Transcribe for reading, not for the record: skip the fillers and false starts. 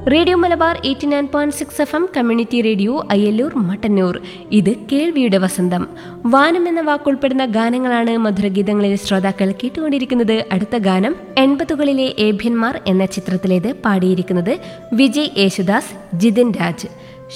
Radio Malabar 89.6 FM community radio Ayyallur Mattannur. ഇത് കേൾവിയുടെ വസന്തം. വാനം എന്ന വാക്കുൾപ്പെടുന്ന ഗാനങ്ങളാണ് മധുരഗീതങ്ങളിൽ ശ്രോതാക്കൾ കേട്ടുകൊണ്ടിരിക്കുന്നത്. അടുത്ത ഗാനം 80കളിലെ ഏഭ്യന്മാർ എന്ന ചിത്രത്തിലേത്. പാടിയിരിക്കുന്നത് വിജയ് യേശുദാസ്, ജിതിൻ രാജ്.